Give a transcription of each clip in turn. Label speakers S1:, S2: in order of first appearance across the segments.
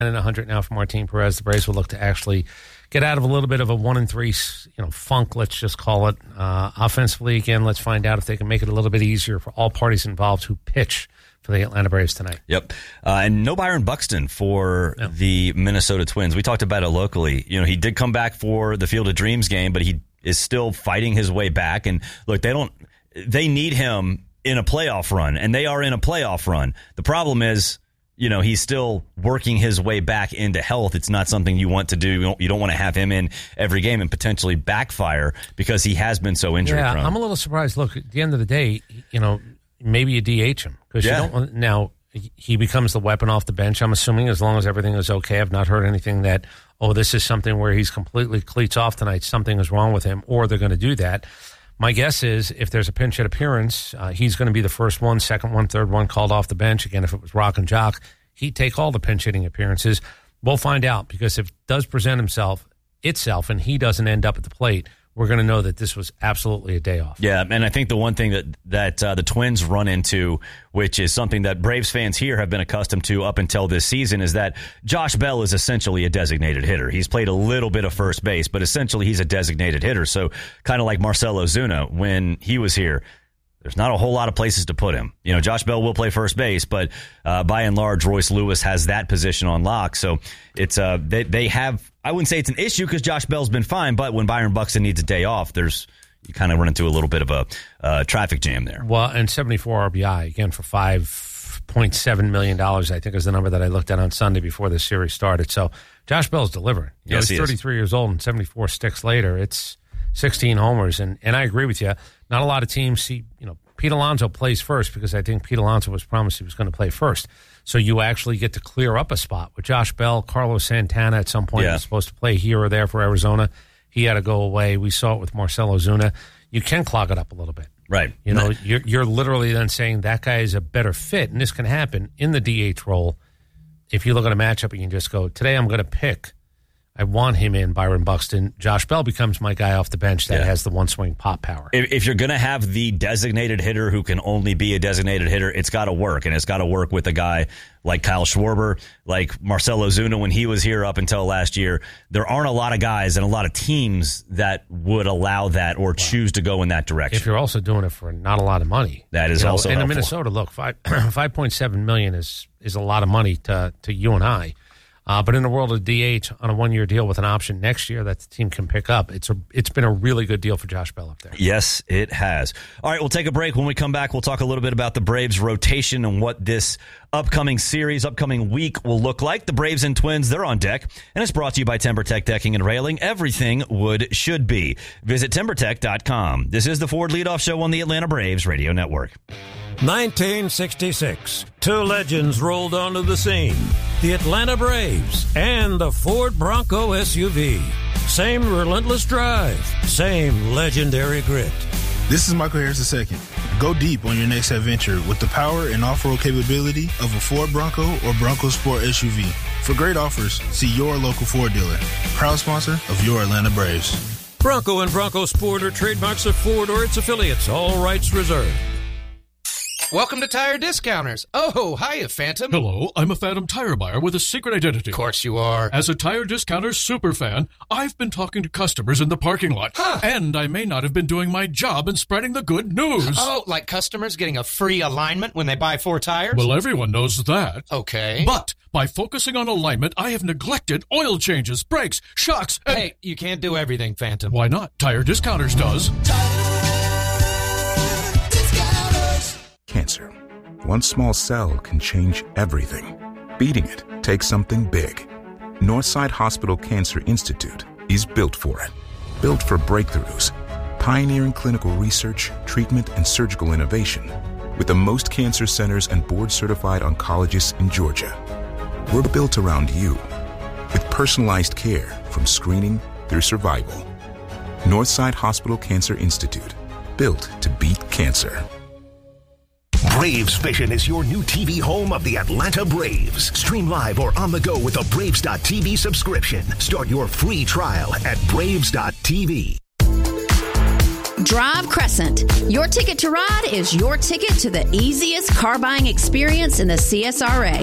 S1: and 100 now for Martin Perez. The Braves will look to actually get out of a little bit of a 1-3, funk, let's just call it. Offensively, again, let's find out if they can make it a little bit easier for all parties involved who pitch for the Atlanta Braves tonight.
S2: Yep. And no Byron Buxton for the Minnesota Twins. We talked about it locally. He did come back for the Field of Dreams game, but he is still fighting his way back. And look, they need him in a playoff run, and they are in a playoff run. The problem is, he's still working his way back into health. It's not something you want to do. You don't want to have him in every game and potentially backfire because he has been so injury prone.
S1: I'm a little surprised. Look, at the end of the day, maybe you DH him because you don't want, now he becomes the weapon off the bench. I'm assuming as long as everything is okay. I've not heard anything that, this is something where he's completely cleats off tonight. Something is wrong with him, or they're going to do that. My guess is if there's a pinch hit appearance, he's going to be the first one, second one, third one called off the bench. Again, if it was Rock and Jock, he'd take all the pinch hitting appearances. We'll find out, because if it does present itself and he doesn't end up at the plate, we're going to know that this was absolutely a day off. Yeah, and I think the one thing that the Twins run into, which is something that Braves fans here have been accustomed to up until this season, is that Josh Bell is essentially a designated hitter. He's played a little bit of first base, but essentially he's a designated hitter. So kind of like Marcell Ozuna when he was here, there's not a whole lot of places to put him. Josh Bell will play first base, but by and large, Royce Lewis has that position on lock. So it's they have, I wouldn't say it's an issue because Josh Bell's been fine, but when Byron Buxton needs a day off, you kind of run into a little bit of a traffic jam there. Well, and 74 RBI, again, for $5.7 million, I think is the number that I looked at on Sunday before the series started. So Josh Bell's delivering.
S2: Yes,
S1: he's 33 years old and 74 sticks later. It's 16 homers, and I agree with you. Not a lot of teams see, Pete Alonso plays first because I think Pete Alonso was promised he was going to play first. So you actually get to clear up a spot. With Josh Bell, Carlos Santana at some point was supposed to play here or there for Arizona. He had to go away. We saw it with Marcell Ozuna. You can clog it up a little bit. Right. You're literally then saying that guy is a better fit, and this can happen in the DH role. If you look at a matchup, you can just go, today I'm going to pick, I want him in, Byron Buxton. Josh Bell becomes my guy off the bench that has the one-swing pop power. If you're going to have the designated hitter who can only be a designated hitter, it's got to work. And it's got to work with a guy like Kyle Schwarber, like Marcell Ozuna when he was here up until last year. There aren't a lot of guys and a lot of teams that would allow that or choose to go in that direction. If you're also doing it for not a lot of money. That is also helpful. In Minnesota, look, $5.7 million is a lot of money to you and I. But in the world of DH on a one-year deal with an option next year that the team can pick up, it's been a really good deal for Josh Bell up there. Yes, it has. All right, we'll take a break. When we come back, we'll talk a little bit about the Braves' rotation and what this upcoming week will look like. The Braves and Twins, they're on deck, and it's brought to you by TimberTech Decking and Railing. Everything wood should be. Visit TimberTech.com. This is the Ford Leadoff Show on the Atlanta Braves Radio Network.
S3: 1966, two legends rolled onto the scene. The Atlanta Braves and the Ford Bronco SUV. Same relentless drive, same legendary grit.
S4: This is Michael Harris II. Go deep on your next adventure with the power and off-road capability of a Ford Bronco or Bronco Sport SUV. For great offers, see your local Ford dealer. Proud sponsor of your Atlanta Braves.
S3: Bronco and Bronco Sport are trademarks of Ford or its affiliates. All rights reserved.
S5: Welcome to Tire Discounters. Oh, hiya, Phantom.
S6: Hello, I'm a Phantom tire buyer with a secret identity.
S5: Of course you are.
S6: As a Tire Discounters superfan, I've been talking to customers in the parking lot.
S5: Huh.
S6: And I may not have been doing my job in spreading the good news.
S5: Oh, like customers getting a free alignment when they buy 4 tires?
S6: Well, everyone knows that.
S5: Okay.
S6: But by focusing on alignment, I have neglected oil changes, brakes, shocks, and...
S5: Hey, you can't do everything, Phantom.
S6: Why not? Tire Discounters does.
S7: Cancer. One small cell can change everything. Beating it takes something big. Northside Hospital Cancer Institute is built for it. Built for breakthroughs, pioneering clinical research, treatment, and surgical innovation, with the most cancer centers and board-certified oncologists in Georgia. We're built around you, with personalized care from screening through survival. Northside Hospital Cancer Institute, built to beat cancer.
S8: Braves Vision is your new TV home of the Atlanta Braves. Stream live or on the go with a Braves.TV subscription. Start your free trial at Braves.TV.
S9: Drive Crescent. Your ticket to ride is your ticket to the easiest car buying experience in the CSRA.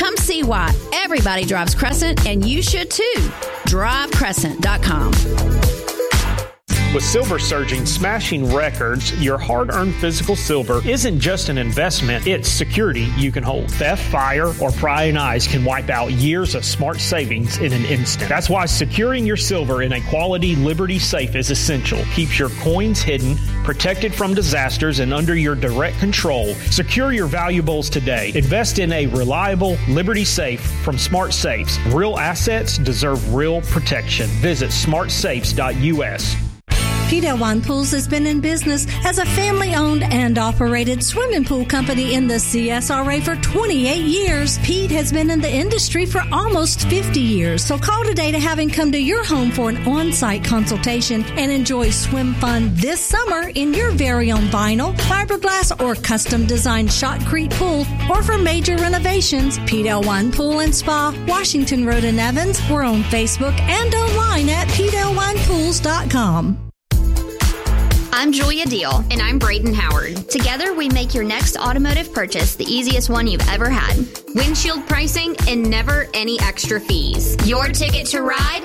S9: Come see why everybody drives Crescent, and you should too. DriveCrescent.com.
S10: With silver surging, smashing records, your hard-earned physical silver isn't just an investment, it's security you can hold. Theft, fire, or prying eyes can wipe out years of smart savings in an instant. That's why securing your silver in a quality Liberty safe is essential. Keeps your coins hidden, protected from disasters, and under your direct control. Secure your valuables today. Invest in a reliable Liberty safe from Smart Safes. Real assets deserve real protection. Visit smartsafes.us.
S11: Pete Elwine Pools has been in business as a family-owned and operated swimming pool company in the CSRA for 28 years. Pete has been in the industry for almost 50 years. So call today to have him come to your home for an on-site consultation and enjoy swim fun this summer in your very own vinyl, fiberglass, or custom-designed shotcrete pool. Or for major renovations, Pete Elwine Pool and Spa, Washington Road in Evans. We're on Facebook and online at PeteElwinePools.com.
S12: I'm Julia Deal.
S13: And I'm Braden Howard.
S12: Together, we make your next automotive purchase the easiest one you've ever had.
S13: Windshield pricing and never any extra fees.
S12: Your ticket to ride